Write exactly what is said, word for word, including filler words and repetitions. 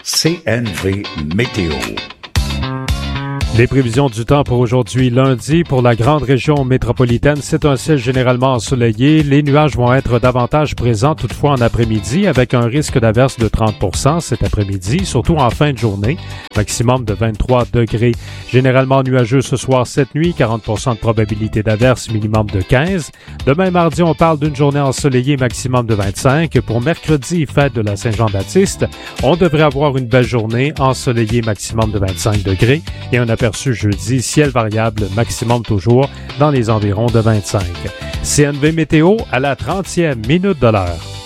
C N V Météo. Les prévisions du temps pour aujourd'hui lundi pour la grande région métropolitaine, c'est un ciel généralement ensoleillé. Les nuages vont être davantage présents toutefois en après-midi avec un risque d'averse de trente pour cent cet après-midi, surtout en fin de journée. Maximum de vingt-trois degrés. Généralement nuageux ce soir cette nuit, quarante pour cent de probabilité d'averse, minimum de quinze. Demain mardi, on parle d'une journée ensoleillée, maximum de vingt-cinq. Pour mercredi, fête de la Saint-Jean-Baptiste, on devrait avoir une belle journée, ensoleillée, maximum de vingt-cinq degrés et un aperçu jeudi, ciel variable, maximum toujours dans les environs de vingt-cinq. C N V Météo à la trentième minute de l'heure.